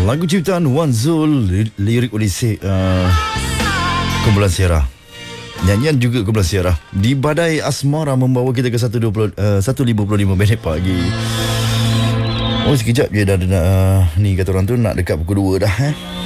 Lagu ciptaan Wan Zul, lirik oleh Kumpulan Sierra. Nyanyian juga Kumpulan Sierra. Di Badai Asmara membawa kita ke 1.55 minit pagi. Oh, sekejap je dah ni kata orang tu nak dekat pukul 2 dah.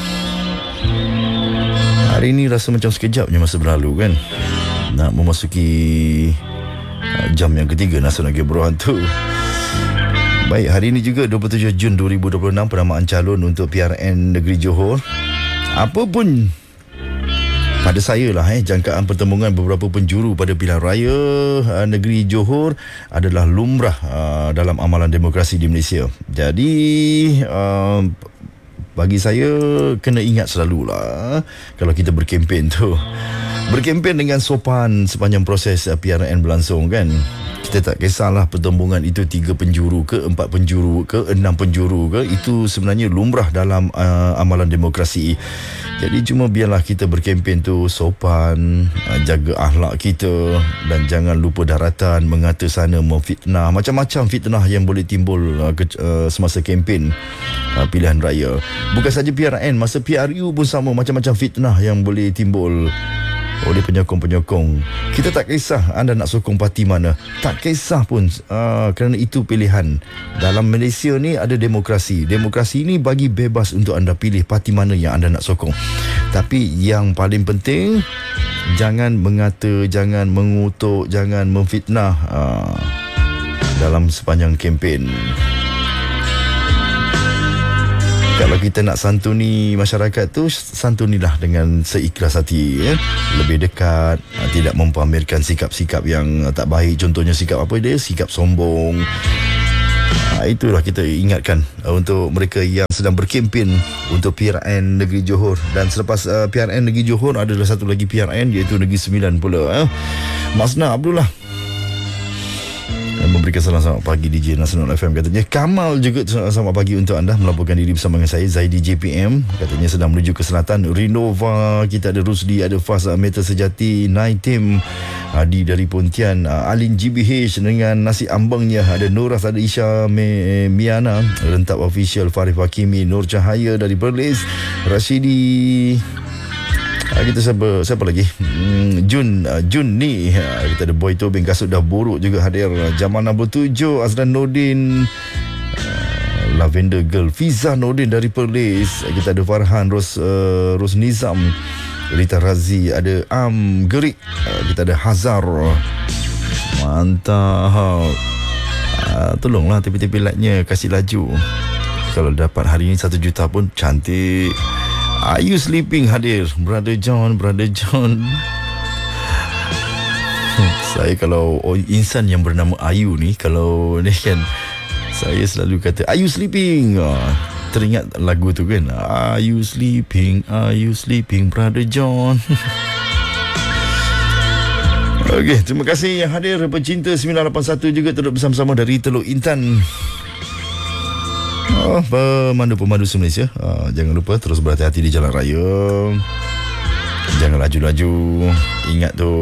Hari ni rasa macam sekejap je masa berlalu kan. Nak memasuki jam yang ketiga Nasional Game Berhantu. Baik, hari ini juga 27 Jun 2026 penamaan calon untuk PRN Negeri Johor. Apa pun pada saya lah jangkaan pertembungan beberapa penjuru pada pilihan raya negeri Johor adalah lumrah dalam amalan demokrasi di Malaysia. Jadi bagi saya kena ingat selalulah kalau kita berkempen tu, berkempen dengan sopan sepanjang proses PRN berlangsung kan. Kita tak kisahlah pertembungan itu 3 penjuru ke 4 penjuru ke 6 penjuru ke, itu sebenarnya lumrah dalam amalan demokrasi. Jadi cuma biarlah kita berkempen tu sopan, jaga akhlak kita dan jangan lupa daratan, mengata sana, memfitnah, macam-macam fitnah yang boleh timbul semasa kempen pilihan raya. Bukan saja PRN, masa PRU pun sama, macam-macam fitnah yang boleh timbul oleh penyokong-penyokong. Kita tak kisah anda nak sokong parti mana, tak kisah pun, kerana itu pilihan. Dalam Malaysia ni ada demokrasi. Demokrasi ni bagi bebas untuk anda pilih parti mana yang anda nak sokong. Tapi yang paling penting, jangan mengata, jangan mengutuk, jangan memfitnah dalam sepanjang kempen. Kalau kita nak santuni masyarakat tu, santunilah dengan seikhlas hati, lebih dekat, tidak mempamerkan sikap-sikap yang tak baik. Contohnya sikap apa dia? Sikap sombong. Itulah kita ingatkan untuk mereka yang sedang berkempen untuk PRN Negeri Johor. Dan selepas PRN Negeri Johor adalah satu lagi PRN, iaitu Negeri Sembilan pula. Masna Abdullah memberikan selamat pagi DJ Nasional FM. Katanya Kamal juga selamat pagi untuk anda, melaporkan diri bersama dengan saya Zaidi JPM. Katanya sedang menuju ke selatan Renova. Kita ada Rusdi, ada Faz Metal Sejati, Naitim, Adi dari Pontian, Alin GBH dengan nasi ambangnya, ada Noras, ada Isha Miana, Rentap Official, Farif Hakimi, Nur Cahaya dari Perlis, Rashidi. Kita siapa lagi? Jun ni. Kita ada Boy Tobing, kasut dah buruk juga hadir. Jamal 67, Azran Nordin, Lavender Girl, Fiza Nordin dari Perlis. Kita ada Farhan Ros Nizam, Rita Razi, ada Gerik. Kita ada Hazar. Mantap. Tolonglah tepi-tepi lightnya kasih laju. Kalau dapat hari ini 1 juta pun cantik. Are you sleeping hadir? Brother John. Saya kalau insan yang bernama Ayu ni, kalau ni kan, saya selalu kata Are you sleeping? Teringat lagu tu kan, Are you sleeping Brother John? Okey, terima kasih yang hadir. Pecinta 981 juga turut bersama-sama dari Teluk Intan. Pemandu-pemandu Malaysia, jangan lupa terus berhati-hati di jalan raya. Jangan laju-laju. Ingat tu,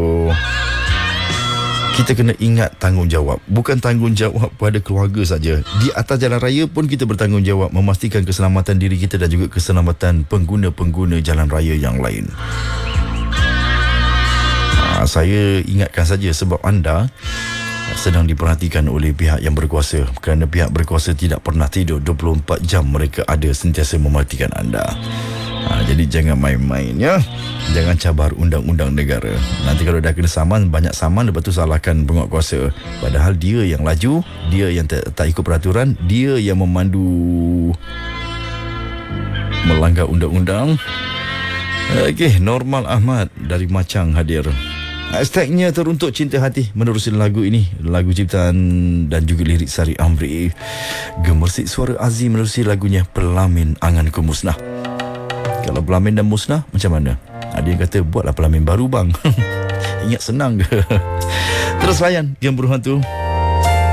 kita kena ingat tanggungjawab. Bukan tanggungjawab pada keluarga saja. Di atas jalan raya pun kita bertanggungjawab memastikan keselamatan diri kita dan juga keselamatan pengguna-pengguna jalan raya yang lain. Saya ingatkan saja sebab anda sedang diperhatikan oleh pihak yang berkuasa. Kerana pihak berkuasa tidak pernah tidur, 24 jam mereka ada sentiasa mematikan anda. Jadi jangan main-main ya. Jangan cabar undang-undang negara. Nanti kalau dah kena saman, banyak saman, lepas tu salahkan penguatkuasa. Padahal dia yang laju, dia yang tak ikut peraturan, dia yang memandu melanggar undang-undang. Okey, Normal Ahmad dari Macang hadir. Hashtagnya teruntuk cinta hati menerusi lagu ini, lagu ciptaan dan juga lirik Sari Amri. Gemersik suara Azim menerusi lagunya Pelamin Anganku Musnah. Kalau pelamin dah musnah, macam mana? Ada yang kata buatlah pelamin baru bang. Ingat senang ke? Terus layan Game Berhantu.